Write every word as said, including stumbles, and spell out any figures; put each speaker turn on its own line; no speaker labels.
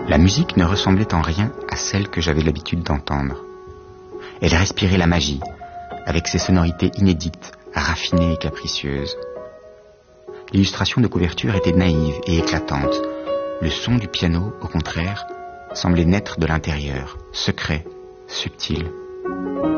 La musique ne ressemblait en rien à celle que j'avais l'habitude d'entendre. Elle respirait la magie, avec ses sonorités inédites, raffinées et capricieuses. L'illustration de couverture était naïve et éclatante. Le son du piano, au contraire, semblait naître de l'intérieur, secret, subtil.